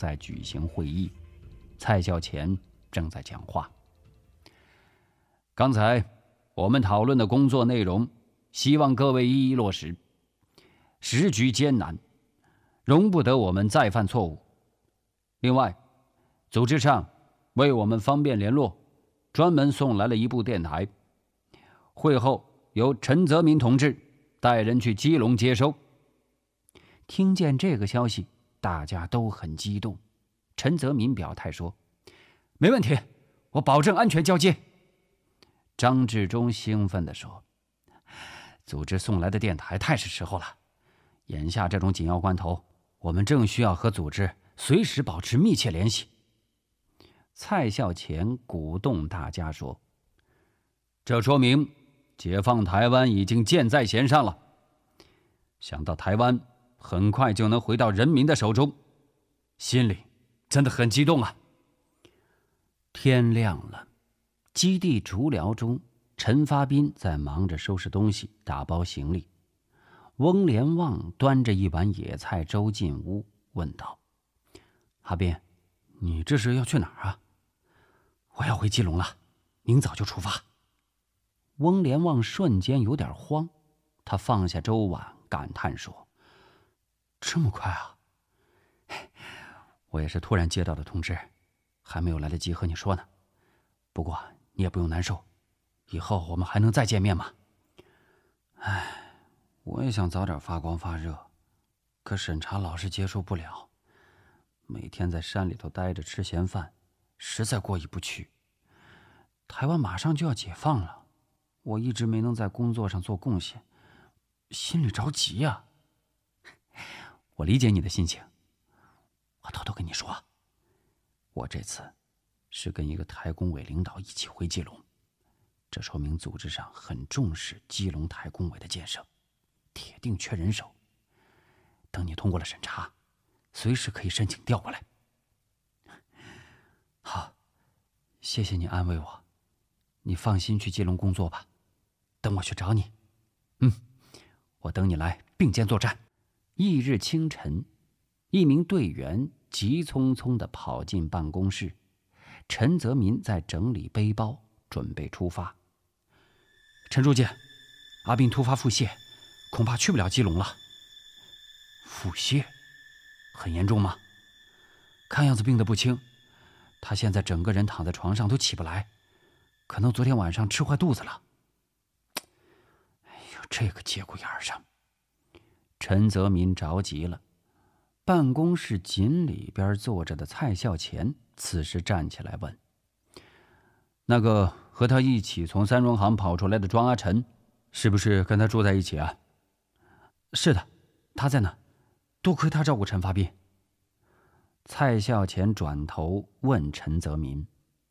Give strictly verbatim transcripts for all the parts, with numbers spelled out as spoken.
在举行会议，蔡孝乾正在讲话。刚才我们讨论的工作内容，希望各位一一落实。时局艰难，容不得我们再犯错误。另外，组织上为我们方便联络，专门送来了一部电台。会后由陈泽民同志带人去基隆接收。听见这个消息，大家都很激动。陈泽民表态说：“没问题，我保证安全交接。”张治中兴奋地说：“组织送来的电台太是时候了，眼下这种紧要关头，我们正需要和组织随时保持密切联系。”蔡孝乾鼓动大家说：“这说明解放台湾已经箭在弦上了，想到台湾很快就能回到人民的手中，心里真的很激动啊。”天亮了，基地竹寮中，陈发斌在忙着收拾东西，打包行李。翁连旺端着一碗野菜粥进屋，问道：“阿斌，你这是要去哪儿啊？”“我要回基隆了，明早就出发。”翁连旺瞬间有点慌，他放下粥碗，感叹说：“这么快啊？我也是突然接到的通知，还没有来得及和你说呢。不过你也不用难受，以后我们还能再见面吗？”“唉，我也想早点发光发热，可审查老是接受不了，每天在山里头待着吃闲饭，实在过意不去。台湾马上就要解放了，我一直没能在工作上做贡献，心里着急呀。”“我理解你的心情。我偷偷跟你说，我这次是跟一个台工委领导一起回基隆，这说明组织上很重视基隆台工委的建设，铁定缺人手。等你通过了审查，随时可以申请调过来。”“好，谢谢你安慰我，你放心去基隆工作吧，等我去找你。”“嗯，我等你来并肩作战。”翌日清晨，一名队员急匆匆地跑进办公室，陈泽民在整理背包，准备出发。“陈书记，阿斌突发腹泻，恐怕去不了基隆了。”“腹泻？很严重吗？”“看样子病得不轻，他现在整个人躺在床上都起不来，可能昨天晚上吃坏肚子了。”“哎呦，这个节骨眼上！”陈泽民着急了。办公室井里边坐着的蔡孝乾此时站起来问：“那个和他一起从三荣行跑出来的庄阿晨，是不是跟他住在一起啊？”“是的，他在呢，多亏他照顾陈发斌。”蔡孝乾转头问陈泽民：“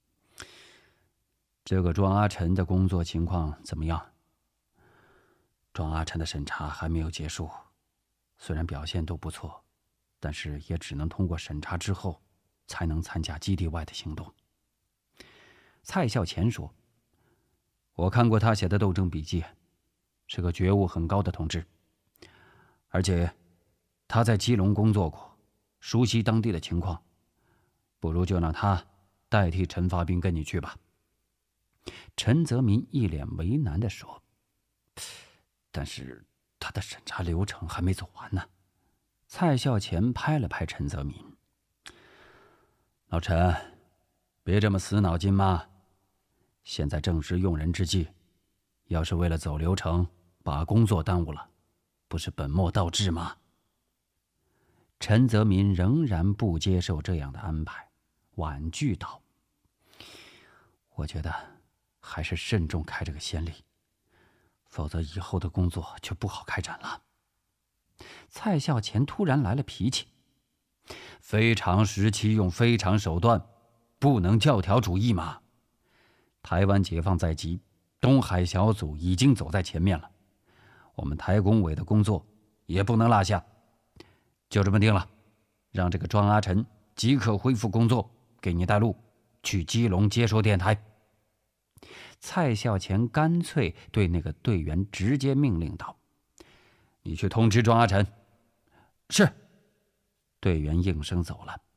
这个庄阿晨的工作情况怎么样？”“庄阿晨的审查还没有结束，虽然表现都不错，但是也只能通过审查之后，才能参加基地外的行动。”蔡孝乾说：“我看过他写的斗争笔记，是个觉悟很高的同志，而且他在基隆工作过，熟悉当地的情况，不如就让他代替陈发斌跟你去吧。”陈泽民一脸为难地说：“但是他的审查流程还没走完呢。”蔡孝乾拍了拍陈泽民：“老陈，别这么死脑筋嘛！现在正是用人之际，要是为了走流程，把工作耽误了，不是本末倒置吗？”陈泽民仍然不接受这样的安排，婉拒道：“我觉得还是慎重开这个先例，否则以后的工作就不好开展了。”蔡孝乾突然来了脾气：“非常时期用非常手段，不能教条主义嘛！台湾解放在即，东海小组已经走在前面了，我们台工委的工作也不能落下。就这么定了，让这个庄阿晨即刻恢复工作，给你带路，去基隆接收电台。”蔡孝乾干脆对那个队员直接命令道：“你去通知庄阿晨。”“是。”队员应声走了。